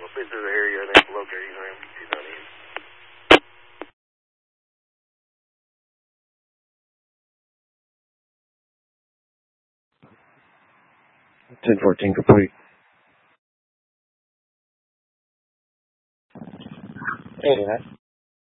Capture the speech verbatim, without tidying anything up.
see if there's an area I think to locate you know, he's not in. ten fourteen complete. Hey,